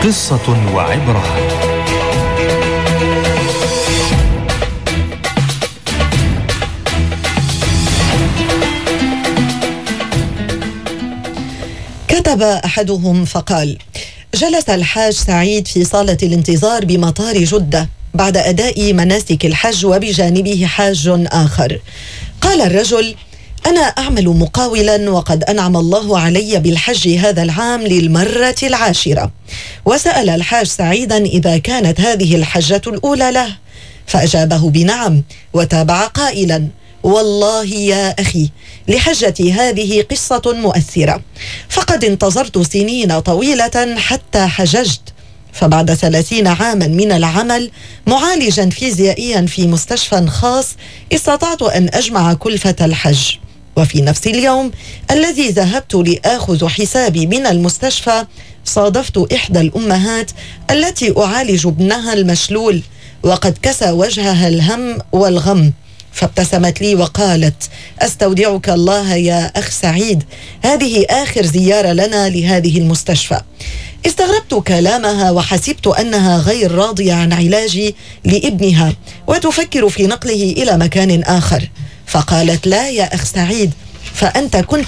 قصة وعبرة. كتب أحدهم فقال: جلس الحاج سعيد في صالة الانتظار بمطار جدة بعد أداء مناسك الحج وبجانبه حاج آخر. قال الرجل: أنا أعمل مقاولا وقد أنعم الله علي بالحج هذا العام للمرة 10. وسأل الحاج سعيدا إذا كانت هذه الحجة الأولى له، فأجابه بنعم، وتابع قائلا: والله يا أخي لحجتي هذه قصة مؤثرة، فقد انتظرت سنين طويلة حتى حججت، فبعد 30 عاما من العمل معالجا فيزيائيا في مستشفى خاص استطعت أن أجمع كلفة الحج. وفي نفس اليوم الذي ذهبت لآخذ حسابي من المستشفى صادفت إحدى الأمهات التي أعالج ابنها المشلول وقد كسى وجهها الهم والغم، فابتسمت لي وقالت: أستودعك الله يا أخ سعيد، هذه آخر زيارة لنا لهذه المستشفى. استغربت كلامها وحسبت أنها غير راضية عن علاجي لابنها وتفكر في نقله إلى مكان آخر، فقالت: لا يا أخ سعيد، فأنت كنت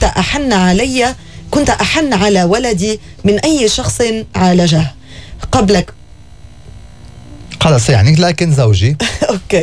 أحن على ولدي من أي شخص عالجه قبلك. خلاص يعني لكن زوجي أوكي.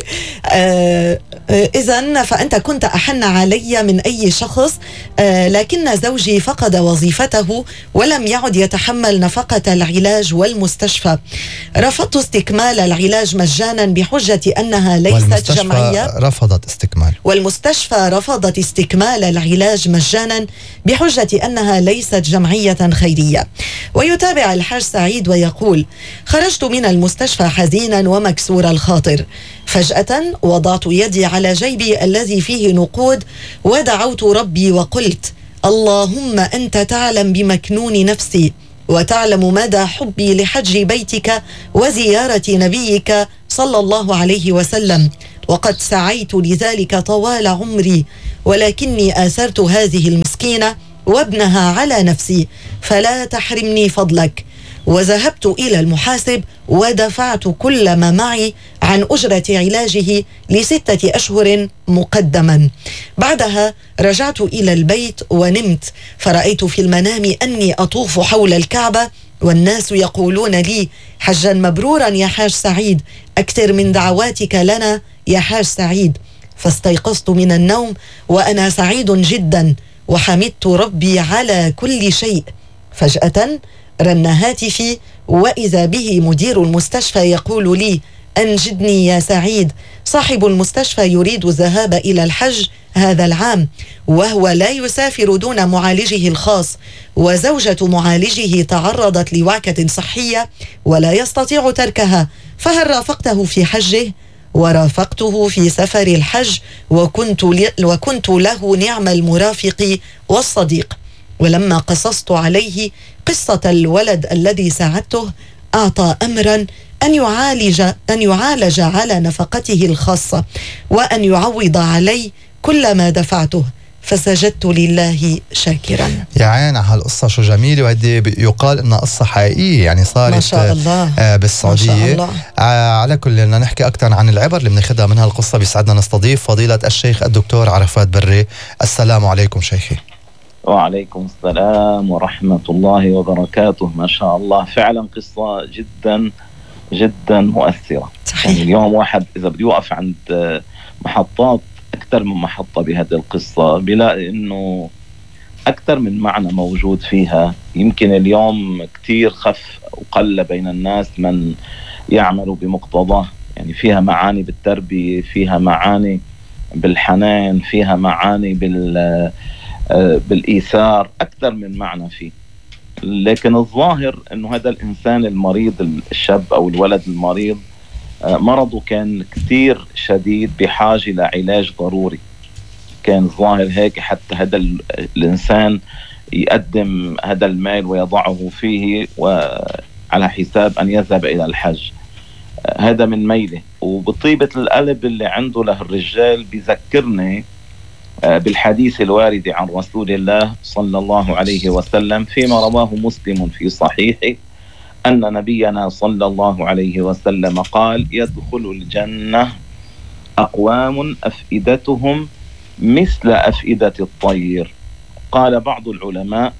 إذن فأنت كنت أحن علي من أي شخص، لكن زوجي فقد وظيفته ولم يعد يتحمل نفقة العلاج والمستشفى. رفضت استكمال العلاج مجانا بحجة أنها ليست جمعية، والمستشفى رفضت استكمال العلاج مجانا بحجة أنها ليست جمعية خيرية. ويتابع الحاج سعيد ويقول: خرجت من المستشفى حزينا ومكسور الخاطر. فجأة وضعت يدي على جيبي الذي فيه نقود ودعوت ربي وقلت: اللهم أنت تعلم بمكنون نفسي وتعلم مدى حبي لحج بيتك وزيارة نبيك صلى الله عليه وسلم، وقد سعيت لذلك طوال عمري، ولكني آثرت هذه المسكينة وابنها على نفسي، فلا تحرمني فضلك. وذهبت إلى المحاسب ودفعت كل ما معي عن أجرة علاجه ل6 أشهر مقدما. بعدها رجعت إلى البيت ونمت، فرأيت في المنام أني أطوف حول الكعبة والناس يقولون لي: حجا مبرورا يا حاج سعيد، أكثر من دعواتك لنا يا حاج سعيد. فاستيقظت من النوم وأنا سعيد جدا وحمدت ربي على كل شيء. فجأة رن هاتفي وإذا به مدير المستشفى يقول لي: أنجدني يا سعيد، صاحب المستشفى يريد الذهاب إلى الحج هذا العام، وهو لا يسافر دون معالجه الخاص، وزوجة معالجه تعرضت لوعكة صحية ولا يستطيع تركها، فهل رافقته في حجه؟ ورافقته في سفر الحج وكنت له نعم المرافق والصديق. ولما قصصت عليه قصة الولد الذي ساعدته أعطى أمرا أن يعالج على نفقته الخاصة وأن يعوض علي كل ما دفعته، فسجدت لله شاكرا. يا عين على هالقصة، شو جميلة، وهدي يقال إنها قصة حقيقية يعني صارت ما شاء الله بالسعودية. ما شاء الله. على كل بدنا نحكي أكثر عن العبر اللي بناخذها من هالقصة. بيسعدنا نستضيف فضيلة الشيخ الدكتور عرفات بري. السلام عليكم شيخي. وعليكم السلام ورحمة الله وبركاته. ما شاء الله، فعلا قصة جدا جدا مؤثرة. يعني اليوم واحد إذا بده يوقف عند محطات أكثر من محطة بهذه القصة بيلاقي إنه أكثر من معنى موجود فيها. يمكن اليوم كتير خف وقل بين الناس من يعملوا بمقتضاه. يعني فيها معاني بالتربية، فيها معاني بالحنان، فيها معاني بالإيثار، أكثر من معنى فيه. لكن الظاهر أنه هذا الإنسان المريض، الشاب أو الولد المريض، مرضه كان كثير شديد بحاجة لعلاج ضروري. كان ظاهر هيك حتى هذا الإنسان يقدم هذا المال ويضعه فيه وعلى حساب أن يذهب إلى الحج. هذا من ميله وبطيبة القلب اللي عنده له الرجال. بيذكرني بالحديث الوارد عن رسول الله صلى الله عليه وسلم فيما رواه مسلم في صحيحه أن نبينا صلى الله عليه وسلم قال: يدخل الجنة أقوام أفئدتهم مثل أفئدة الطير. قال بعض العلماء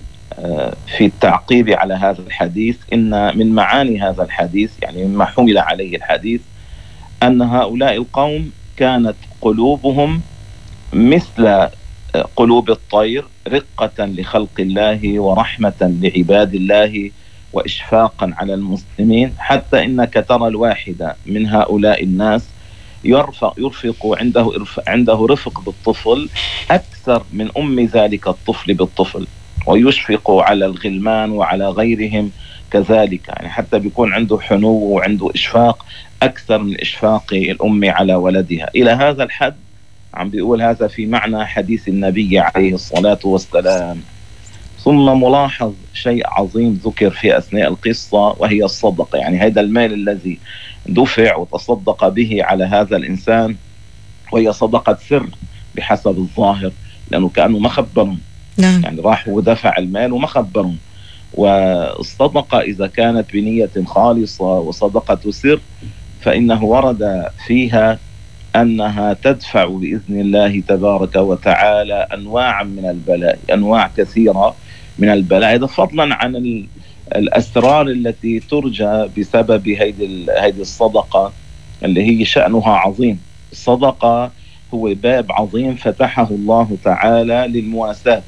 في التعقيب على هذا الحديث إن من معاني هذا الحديث، يعني مما حمل عليه الحديث، أن هؤلاء القوم كانت قلوبهم مثل قلوب الطير، رقة لخلق الله ورحمة لعباد الله وإشفاقا على المسلمين، حتى إنك ترى الواحد من هؤلاء الناس يرفق عنده رفق بالطفل أكثر من أم ذلك الطفل بالطفل، ويشفق على الغلمان وعلى غيرهم كذلك، يعني حتى بيكون عنده حنو وعنده إشفاق أكثر من إشفاق الأم على ولدها. إلى هذا الحد عم بيقول هذا في معنى حديث النبي عليه الصلاة والسلام. ثم ملاحظ شيء عظيم ذكر في أثناء القصة، وهي الصدقة. يعني هذا المال الذي دفع وتصدق به على هذا الإنسان، وهي صدقة سر بحسب الظاهر، لأنه كأنه ما خبرهم. نعم. يعني راح ودفع المال وما خبرهم. والصدقة إذا كانت بنية خالصة وصدقة سر، فإنه ورد فيها أنها تدفع بإذن الله تبارك وتعالى أنواع من البلاء، أنواع كثيرة من البلاء، هذا فضلا عن الأسرار التي ترجى بسبب هذه الصدقة اللي هي شأنها عظيم. الصدقة هو باب عظيم فتحه الله تعالى للمواساة.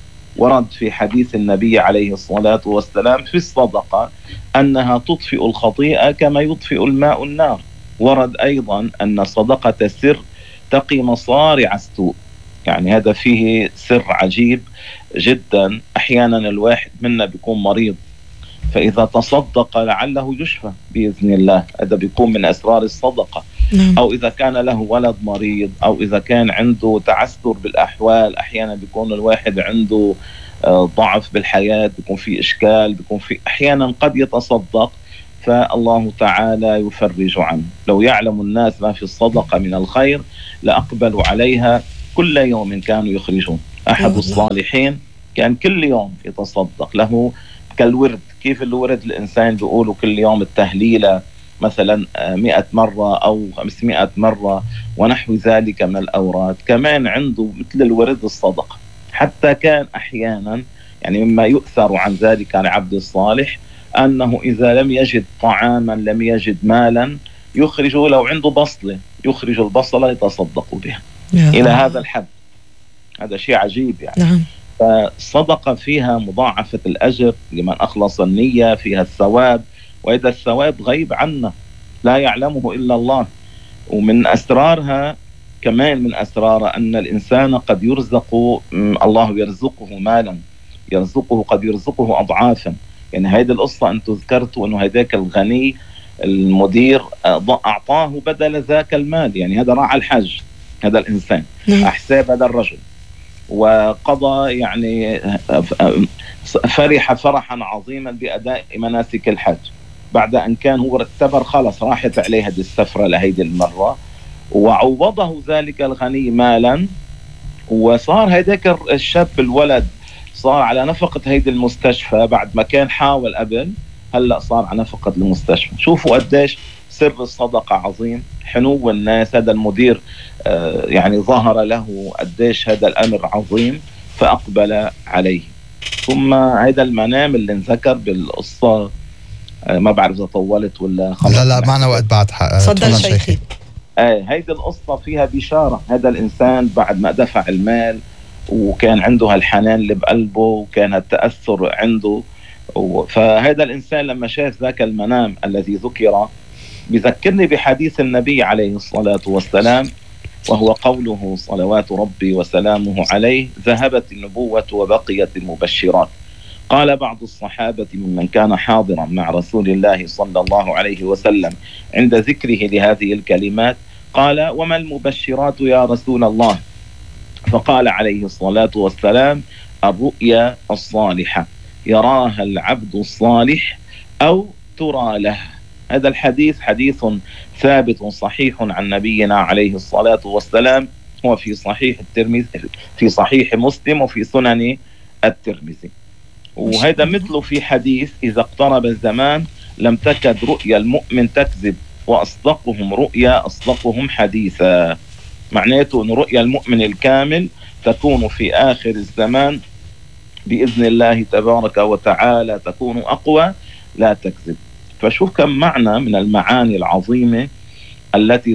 ورد في حديث النبي عليه الصلاة والسلام في الصدقة أنها تطفئ الخطيئة كما يطفئ الماء النار. ورد أيضا أن صدقة السر تقي مصارع السوء. يعني هذا فيه سر عجيب جدا. أحيانا الواحد منا بيكون مريض، فإذا تصدق لعله يشفى بإذن الله، هذا بيكون من أسرار الصدقة. أو إذا كان له ولد مريض، أو إذا كان عنده تعثر بالأحوال، أحيانا بيكون الواحد عنده ضعف بالحياة، بيكون في إشكال، بيكون في أحيانا قد يتصدق فالله تعالى يفرج عنه. لو يعلم الناس ما في الصدقة من الخير لأقبلوا عليها كل يوم كانوا يخرجون. أحد الصالحين كان كل يوم يتصدق له كالورد. كيف الورد الإنسان بيقولوا كل يوم التهليلة مثلا 100 مرة أو 500 مرة ونحو ذلك من الأوراد، كمان عنده مثل الورد الصدقة. حتى كان أحيانا يعني مما يؤثر عن ذلك عن عبد الصالح أنه إذا لم يجد طعاما، لم يجد مالا، يخرج لو عنده بصلة يخرج البصلة يتصدق بها إلى هذا الحد. هذا شيء عجيب يعني. نعم. فالصدقة فيها مضاعفة الأجر لمن أخلص النية، فيها الثواب، وإذا الثواب غيب عنا لا يعلمه إلا الله. ومن أسرارها كمان، من أسرارها أن الإنسان قد يرزق، الله يرزقه مالا، يرزقه قد يرزقه أضعافا. يعني هذه القصة أنتم ذكرتوا أنه هذاك الغني المدير أعطاه بدل ذاك المال. يعني هذا راعى الحج هذا الإنسان أحساب هذا الرجل، وقضى يعني فرح فرحا عظيما بأداء مناسك الحج، بعد أن كان هو اعتبر خلص راحت عليه هذه السفرة لهيدي المرة، وعوضه ذلك الغني مالا. وصار هيداك الشاب الولد صار على نفقة هيدي المستشفى بعد ما كان حاول قبل، هلأ صار على نفقة المستشفى. شوفوا قديش سر الصدقة عظيم. حنو الناس، هذا المدير يعني ظهر له قديش هذا الأمر عظيم فأقبل عليه. ثم هذا المنام اللي انذكر بالقصة، ما بعرف إذا طولت ولا خلص. لا معنا وقت بعد. تفضل شيخي. هيدي القصة فيها بشارة. هذا الإنسان بعد ما دفع المال وكان عنده هالحنان اللي بقلبه وكان التأثر عنده، فهذا الإنسان لما شاف ذاك المنام الذي ذكر بذكرني بحديث النبي عليه الصلاة والسلام، وهو قوله صلوات ربي وسلامه عليه: ذهبت النبوة وبقيت المبشرات. قال بعض الصحابة ممن كان حاضرا مع رسول الله صلى الله عليه وسلم عند ذكره لهذه الكلمات، قال: وما المبشرات يا رسول الله؟ فقال عليه الصلاة والسلام: الرؤيا الصالحة يراها العبد الصالح أو ترى له. هذا الحديث حديث ثابت صحيح عن نبينا عليه الصلاة والسلام، هو في صحيح الترمذي، في صحيح مسلم، وفي سنن الترمذي. وهذا مثله في حديث: إذا اقترب الزمان لم تكد رؤيا المؤمن تكذب، وأصدقهم رؤيا أصدقهم حديثا. معناته أن رؤيا المؤمن الكامل تكون في آخر الزمان بإذن الله تبارك وتعالى، تكون أقوى لا تكذب. فشوف كم معنى من المعاني العظيمة التي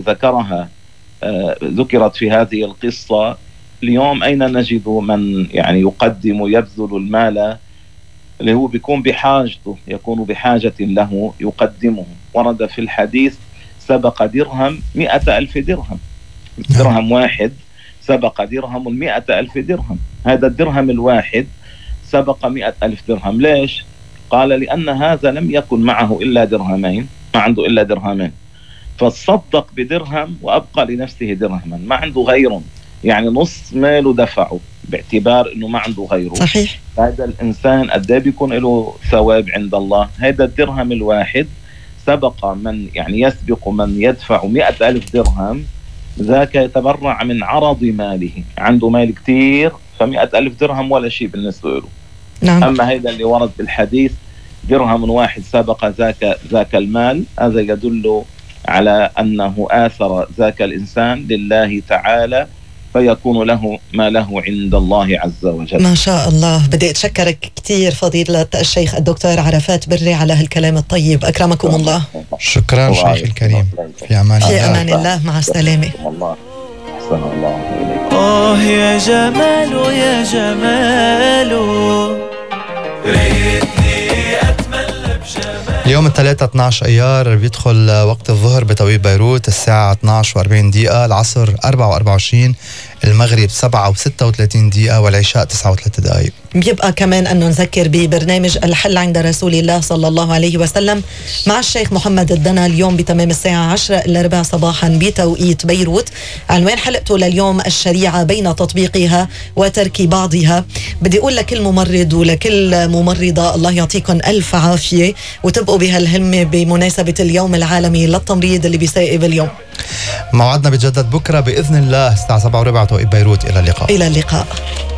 ذكرت في هذه القصة. اليوم أين نجد من يعني يقدم يبذل المال اللي هو بيكون بحاجته، يكون بحاجة له يقدمه؟ ورد في الحديث: سبق درهم 100,000 درهم. درهم واحد سبق درهم 100,000 درهم. هذا الدرهم الواحد سبق 100,000 درهم. ليش؟ قال: لأن هذا لم يكن معه إلا درهمين، ما عنده إلا درهمين، فصدق بدرهم وأبقى لنفسه درهما، ما عنده غيره، يعني نص ماله دفعه باعتبار أنه ما عنده غيره. صحيح. هذا الإنسان قد ايه بيكون له ثواب عند الله؟ هذا الدرهم الواحد سبق من يعني يسبق من يدفع 100,000 درهم، ذاك يتبرع من عرض ماله، عنده مال كتير، ف100,000 درهم ولا شيء بالنسبة له. نعم. أما هذا اللي ورد بالحديث: درهم واحد سبق ذاك المال، هذا يدل على أنه آثر ذاك الإنسان لله تعالى، فيكون له ما له عند الله عز وجل. ما شاء الله. بدي أتشكرك كثير فضيلة الشيخ الدكتور عرفات بري على هالكلام الطيب. أكرمكم الله. شكرا شيخ الكريم. في أمان الله. في أمان الله. مع السلامة. أحسن الله إليك. يا جماله يا جماله، ريتني أتملى بجماله. اليوم الثلاثة 12 أيار بيدخل وقت الظهر بتوقيت بيروت الساعة 12:40، العصر 24، المغرب 7:36، والعشاء 9:03. بيبقى كمان أنه نذكر ببرنامج الحل عند رسول الله صلى الله عليه وسلم مع الشيخ محمد الدنا اليوم بتمام الساعة 10:15 صباحا بتوقيت بيروت. عنوان حلقته لليوم: الشريعة بين تطبيقها وترك بعضها. بدي أقول لكل ممرض ولكل ممرضة الله يعطيكم ألف عافية، وتبقوا بهالهمة بمناسبة اليوم العالمي للتمريض اللي بيسائب اليوم. موعدنا بيتجدد بكرة بإذن الله الساعة 7:15 توقيت بيروت. إلى اللقاء. إلى اللقاء.